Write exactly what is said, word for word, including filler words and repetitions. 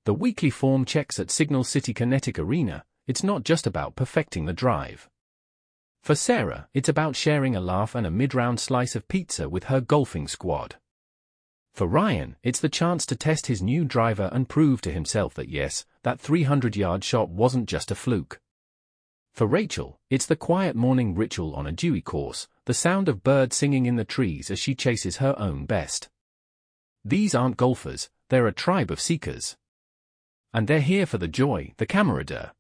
The weekly form checks at Signal City Kinetic Arena, it's not just about perfecting the drive. For Sarah, it's about sharing a laugh and a mid-round slice of pizza with her golfing squad. For Ryan, it's the chance to test his new driver and prove to himself that yes, that three hundred yard shot wasn't just a fluke. For Rachel, it's the quiet morning ritual on a dewy course, the sound of birds singing in the trees as she chases her own best. These aren't golfers, they're a tribe of seekers. And they're here for the joy, the camaraderie,